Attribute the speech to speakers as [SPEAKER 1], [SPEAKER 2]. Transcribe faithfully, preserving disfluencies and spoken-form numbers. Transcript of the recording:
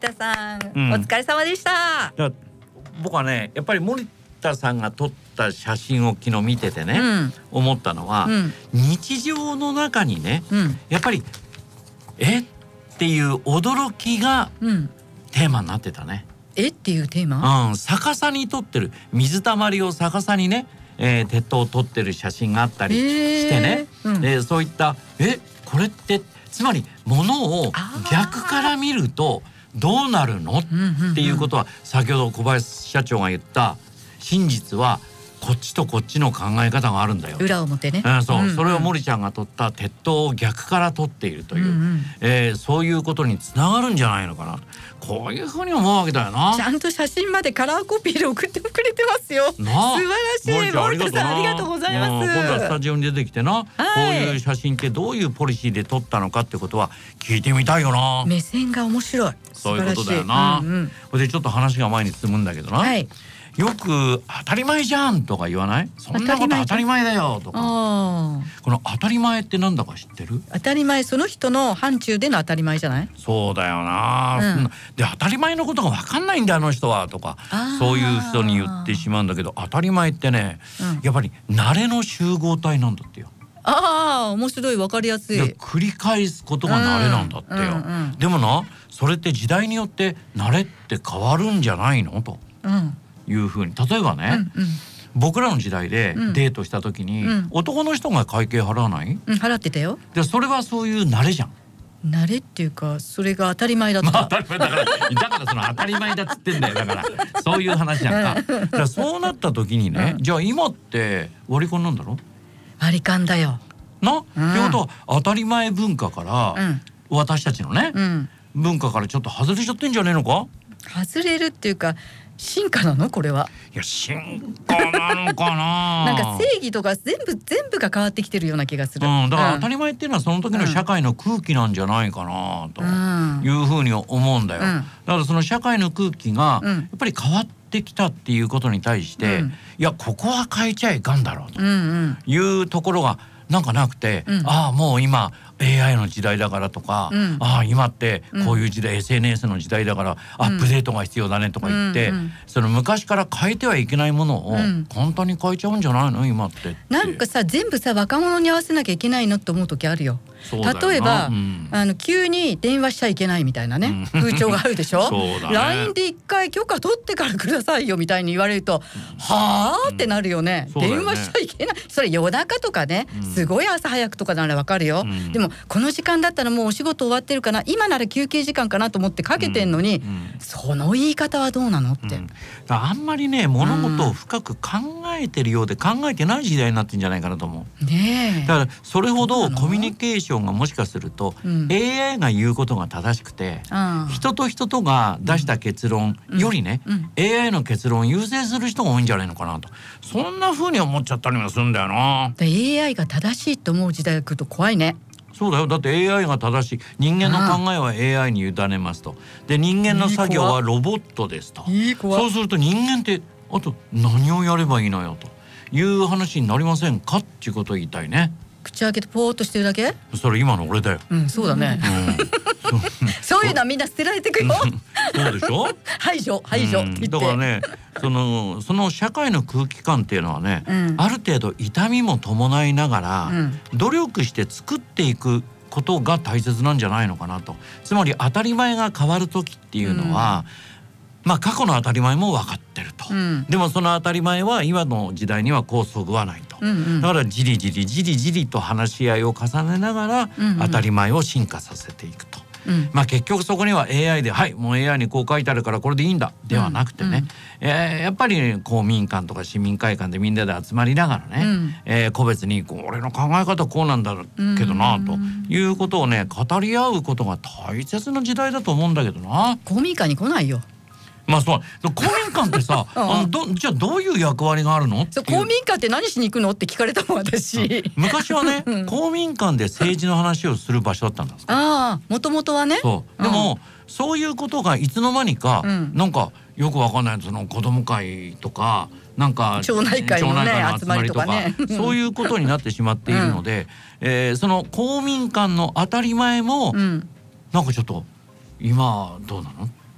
[SPEAKER 1] 田さん、
[SPEAKER 2] うん
[SPEAKER 1] お疲れ様でした。
[SPEAKER 2] だ僕はねやっぱり森田さんが撮った写真を昨日見ててね、
[SPEAKER 1] うん、
[SPEAKER 2] 思ったのは、
[SPEAKER 1] うん、
[SPEAKER 2] 日常の中にね、
[SPEAKER 1] うん、
[SPEAKER 2] やっぱりえっていう驚きが
[SPEAKER 1] うん、
[SPEAKER 2] テーマになってたね。
[SPEAKER 1] えっていうテーマ？
[SPEAKER 2] うん、逆さに撮ってる水たまりを逆さにね、えー、鉄塔を撮ってる写真があったりしてね、
[SPEAKER 1] えーうん
[SPEAKER 2] えーそういったえこれってつまり物を逆から見るとどうなるのっていうことは、先ほど小林社長が言った真実はこっちとこっちの考え方があるんだよ。
[SPEAKER 1] 裏表ね。
[SPEAKER 2] うん、そう、
[SPEAKER 1] んん
[SPEAKER 2] それを森ちゃんが撮った鉄塔を逆から撮っているという、
[SPEAKER 1] うんうん、
[SPEAKER 2] えーそういうことにつながるんじゃないのかな、こういうふうに思うわけだよな。
[SPEAKER 1] ちゃんと写真までカラーコピーで送ってくれてますよ。素
[SPEAKER 2] な
[SPEAKER 1] 晴らしい。森田さんありがとうございます。
[SPEAKER 2] うん、今度はスタジオに出てきてな、
[SPEAKER 1] はい、
[SPEAKER 2] こういう写真ってどういうポリシーで撮ったのかってことは聞いてみたいよな。
[SPEAKER 1] 目線が面白い。
[SPEAKER 2] そういうことだよな。
[SPEAKER 1] うんうん、
[SPEAKER 2] これでちょっと話が前に進むんだけどな、
[SPEAKER 1] はい、
[SPEAKER 2] よく当たり前じゃんとか言わない？そんなこと当たり前だよとか。
[SPEAKER 1] あ
[SPEAKER 2] この当たり前ってなんだか知ってる？
[SPEAKER 1] 当たり前、その人の範疇での当たり前じゃない？
[SPEAKER 2] そうだよな、
[SPEAKER 1] うん、
[SPEAKER 2] で当たり前のことが分かんないんだあの人はとか、そういう人に言ってしまうんだけど、当たり前ってね、うん、やっぱり慣れの集合体なんだってよ。
[SPEAKER 1] ああ、面白い、分かりやすい。
[SPEAKER 2] 繰り返すことが慣れなんだってよ、うんうんうん、でもな、それって時代によって慣れって変わるんじゃないのというふうに、例えばね、うんうん、僕らの時代でデートした時に、うん、男の人が会計払わない？
[SPEAKER 1] うん、払ってたよ。
[SPEAKER 2] でそれはそういう慣れじゃん。
[SPEAKER 1] 慣れっていうか、それが当たり前だった。
[SPEAKER 2] まあ、当たり前だからだからその当たり前だっつってんだよ。だからそういう話じゃんか。だからそうなった時にね、うん、じゃあ今って割り勘なんだろ？
[SPEAKER 1] 割り勘だよ
[SPEAKER 2] な、
[SPEAKER 1] うん、
[SPEAKER 2] ってことは当たり前文化から、うん、私たちのね、うん、文化からちょっと外れちゃってんじゃねえのか？
[SPEAKER 1] 外れるっていうか、進化なのこれは？
[SPEAKER 2] いや、進化なのかな
[SPEAKER 1] なんか正義とか全部全部が変わってきてるような気がする、
[SPEAKER 2] うん、だから当たり前っていうのはその時の社会の空気なんじゃないかなというふうに思うんだよ、うん、だからその社会の空気がやっぱり変わってきたっていうことに対して、うん、いやここは変えちゃいかんだろうというところがなんかなくて、うん、ああもう今 エーアイ の時代だからとか、うん、ああ今ってこういう時代、うん、エスエヌエス の時代だからアップデートが必要だねとか言って、うんうん、その昔から変えてはいけないものを簡単に変えちゃうんじゃないの今って。
[SPEAKER 1] なんかさ、全部さ若者に合わせなきゃいけないのって思う時あるよ。例えば、うん、あの急に電話しちゃいけないみたいなね、うん、風潮があるでしょ。そうだね、ライン で一回許可取ってからくださいよみたいに言われると、うん、はあってなるよね、うん、電話しちゃいけない。それ夜中とかね、うん、すごい朝早くとかならわかるよ、うん、でもこの時間だったらもうお仕事終わってるかな、今なら休憩時間かなと思ってかけてんのに、うんうん、その言い方はどうなのって、うん、
[SPEAKER 2] あんまりね物事を深く考えてるようで考えてない時代になってんじゃないかなと思う、ね、だからそれほどコミュニケーションがもしかすると、うん、エーアイ が言うことが正しくて、うん、人と人とが出した結論よりね、うんうん、エーアイ の結論を優先する人が多いんじゃないのかなと、そんな風に思っちゃったりもするんだよな。
[SPEAKER 1] エーアイ が正しいと思う時代が来ると怖いね。
[SPEAKER 2] そうだよ、だって エーアイ が正しい、人間の考えは エーアイ に委ねますと、で人間の作業はロボットですと、いいそうすると人間ってあと何をやればいいのよという話になりませんかっていうことを言いたいね。
[SPEAKER 1] 口開けてポーっとしてるだけ？
[SPEAKER 2] それ今の俺だよ。
[SPEAKER 1] うん、そうだね、うん、そういうのはみんな捨てられてくよ
[SPEAKER 2] そうでしょ
[SPEAKER 1] 排除排除って言って、うん、
[SPEAKER 2] だからねその、その社会の空気感っていうのはね、うん、ある程度痛みも伴いながら、うん、努力して作っていくことが大切なんじゃないのかなと。つまり当たり前が変わる時っていうのは、うん、まあ過去の当たり前も分かってると、うん、でもその当たり前は今の時代にはこうそぐわないと、うんうん、だからじりじりじりじりと話し合いを重ねながら、うんうん、当たり前を進化させていくと、うん、まあ結局そこには エーアイ ではいもう エーアイ にこう書いてあるからこれでいいんだではなくてね、うんうんえー、やっぱり公民館とか市民会館でみんなで集まりながらね、うんえー、個別にこう俺の考え方こうなんだけどなということをね語り合うことが大切な時代だと思うんだけどな。
[SPEAKER 1] 公民館に来ないよ。
[SPEAKER 2] まあそう公民館ってさあのどじゃあどういう役割があるの？
[SPEAKER 1] そう公民館って何しに行くのって聞かれたもん私、うん、
[SPEAKER 2] 昔はね、うん、公民館で政治の話をする場所だったんですか。
[SPEAKER 1] ああもともとはね。
[SPEAKER 2] そうでも、うん、そういうことがいつの間にか、うん、なんかよくわかんないその子ども会とかなんか
[SPEAKER 1] 町内会のね集まりとかね
[SPEAKER 2] そういうことになってしまっているので、うんえー、その公民館の当たり前も、うん、なんかちょっと今どうなの